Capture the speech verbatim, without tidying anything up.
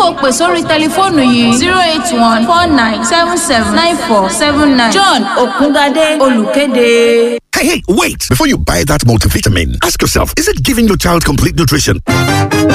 kó o pè sórí tẹlifóònù yìí zero eight one four nine seven seven nine four seven nine. John Òkúngadé olùkéde. Hey, hey, wait! Before you buy that multivitamin, ask yourself, is it giving your child complete nutrition?